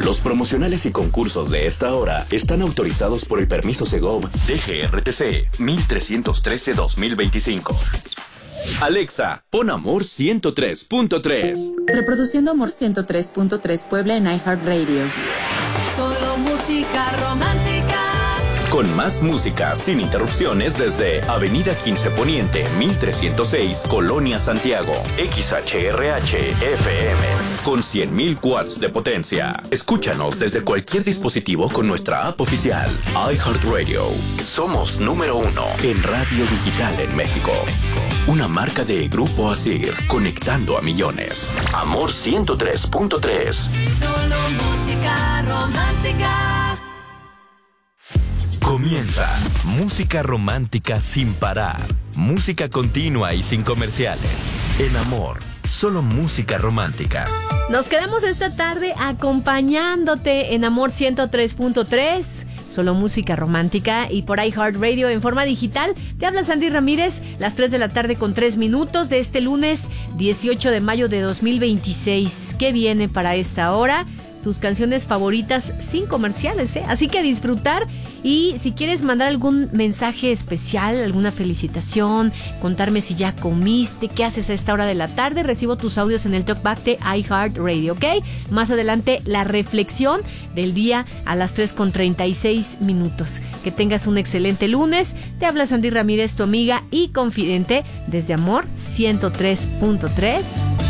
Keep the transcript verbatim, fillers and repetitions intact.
Los promocionales y concursos de esta hora están autorizados por el permiso Segov D G R T C mil trescientos trece guión dos mil veinticinco. Alexa, pon Amor ciento tres punto tres. Reproduciendo Amor ciento tres punto tres Puebla en iHeartRadio. Solo música romántica. Con más música sin interrupciones desde Avenida quince Poniente, mil trescientos seis, Colonia Santiago. X H R H F M. Con cien mil watts de potencia. Escúchanos desde cualquier dispositivo con nuestra app oficial. iHeartRadio. Somos número uno en radio digital en México. Una marca de Grupo Asir, conectando a millones. Amor ciento tres punto tres. Solo música romántica. Comienza Música Romántica Sin Parar. Música continua y sin comerciales. En Amor, solo música romántica. Nos quedamos esta tarde acompañándote en Amor ciento tres punto tres. Solo música romántica y por iHeartRadio en forma digital. Te habla Sandy Ramírez, las tres de la tarde con tres minutos de este lunes dieciocho de mayo de dos mil veintiséis. ¿Qué viene para esta hora? Tus canciones favoritas sin comerciales, ¿eh? Así que a disfrutar. Y si quieres mandar algún mensaje especial, alguna felicitación, contarme si ya comiste, qué haces a esta hora de la tarde, recibo tus audios en el talkback de iHeartRadio, ¿ok? Más adelante la reflexión del día a las tres con treinta y seis minutos. Que tengas un excelente lunes. Te habla Sandy Ramírez, tu amiga y confidente desde Amor ciento tres punto tres.